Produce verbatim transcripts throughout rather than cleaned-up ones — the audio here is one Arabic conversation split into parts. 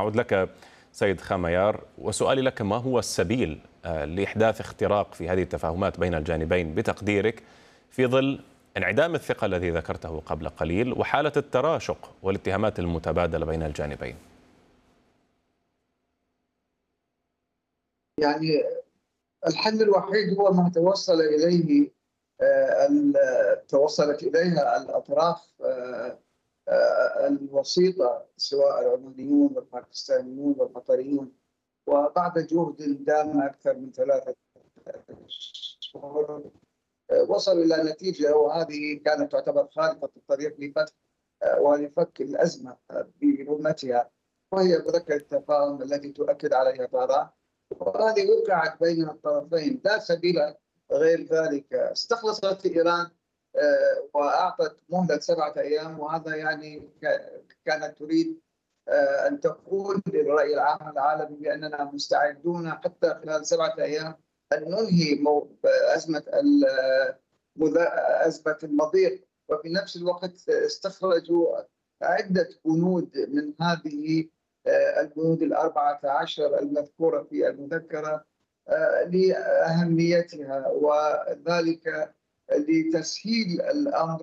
أعود لك سيد خاميار، وسؤالي لك: ما هو السبيل لإحداث اختراق في هذه التفاهمات بين الجانبين بتقديرك، في ظل انعدام الثقة الذي ذكرته قبل قليل وحالة التراشق والاتهامات المتبادلة بين الجانبين؟ يعني الحل الوحيد هو ما توصل إليه توصلت إليها الأطراف الوسيطة، سواء العمانيون والباكستانيون والقطريون، وبعد جهد دام أكثر من ثلاثة شهور وصلوا إلى نتيجة، وهذه كانت تعتبر خارطة الطريق لفتح ولفك الأزمة برمتها، وهي مذكرة التفاهم التي تؤكد على إطارها، وهذه وقعت بين الطرفين، لا سبيل غير ذلك. استخلصت إيران وأعطت مهلة سبعة أيام، وهذا يعني كانت تريد أن تقول للرأي العام العالمي بأننا مستعدون حتى خلال سبعة أيام أن ننهي أزمة أزمة المضيق. وفي نفس الوقت استخرجوا عدة بنود من هذه البنود الأربعة عشر المذكورة في المذكرة لأهميتها، وذلك لتسهيل الأمر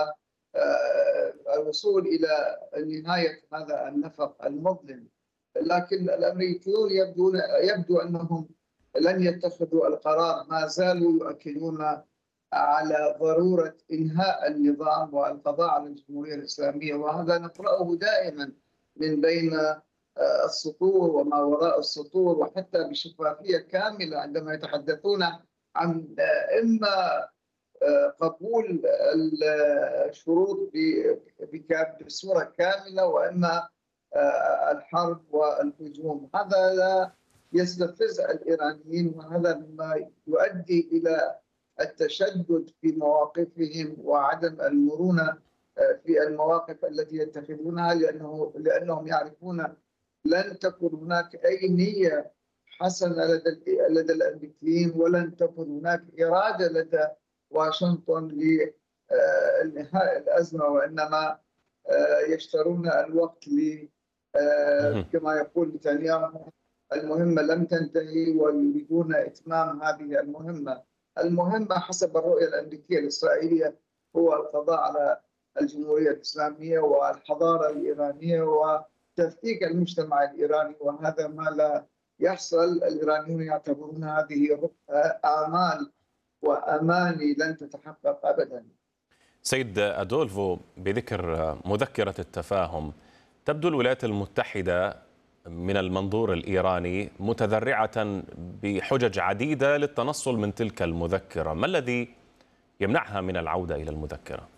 والوصول إلى نهاية هذا النفق المظلم. لكن الأمريكيون يبدو يبدو أنهم لن يتخذوا القرار، ما زالوا يؤكدون على ضرورة إنهاء النظام والقضاء على الجمهورية الإسلامية، وهذا نقرأه دائما من بين السطور وما وراء السطور، وحتى بشفافية كاملة عندما يتحدثون عن إما قبول الشروط بصورة كاملة وإما الحرب والهجوم. هذا لا يستفز الإيرانيين، وهذا مما يؤدي إلى التشدد في مواقفهم وعدم المرونة في المواقف التي يتخذونها، لأنه لأنهم يعرفون لن تكن هناك أي نية حسنة لدى لدى الأمريكيين، ولن تكن هناك إرادة لدى واشنطن لإنهاء الأزمة، وإنما يشترون الوقت ل كما يقول نتنياهو المهمة لم تنتهي، ويريدون إتمام هذه المهمة. المهمة حسب الرؤية الأمريكية الإسرائيلية هو القضاء على الجمهورية الإسلامية والحضارة الإيرانية وتفكيك المجتمع الإيراني، وهذا ما لا يحصل. الإيرانيون يعتبرون هذه آمال وأماني لن تتحقق أبدا. سيد أدولفو، بذكر مذكرة التفاهم، تبدو الولايات المتحدة من المنظور الإيراني متذرعة بحجج عديدة للتنصل من تلك المذكرة، ما الذي يمنعها من العودة إلى المذكرة؟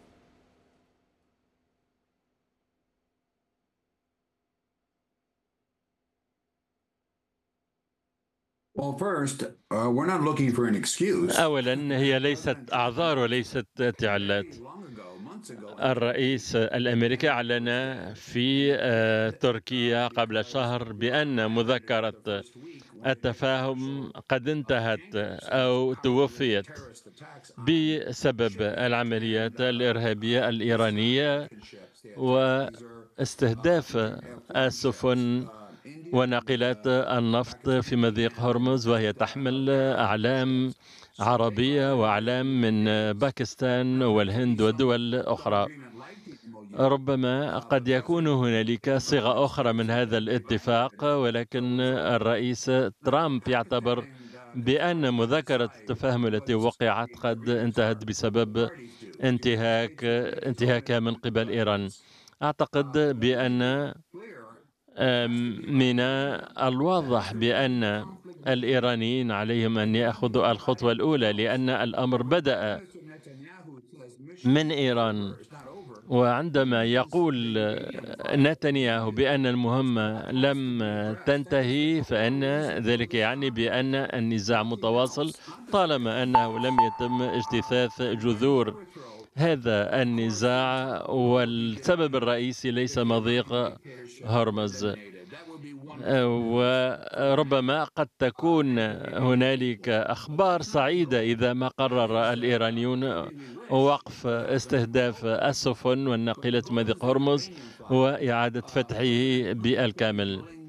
أولا، هي ليست أعذار وليست تعليلات. الرئيس الأمريكي أعلن في تركيا قبل شهر بأن مذكرة التفاهم قد انتهت أو توفيت بسبب العمليات الإرهابية الإيرانية واستهداف السفن وناقلات النفط في مضيق هرمز، وهي تحمل أعلام عربية وأعلام من باكستان والهند ودول أخرى. ربما قد يكون هنالك صيغة أخرى من هذا الاتفاق، ولكن الرئيس ترامب يعتبر بأن مذكرة التفاهم التي وقعت قد انتهت بسبب انتهاك انتهاكها من قبل إيران. أعتقد بأن من الواضح بأن الإيرانيين عليهم أن يأخذوا الخطوة الأولى، لأن الأمر بدأ من إيران. وعندما يقول نتنياهو بأن المهمة لم تنتهي، فإن ذلك يعني بأن النزاع متواصل طالما أنه لم يتم اجتثاث جذور هذا النزاع، والسبب الرئيسي ليس مضيق هرمز. وربما قد تكون هنالك أخبار سعيدة إذا ما قرر الإيرانيون وقف استهداف السفن والناقلات مضيق هرمز وإعادة فتحه بالكامل.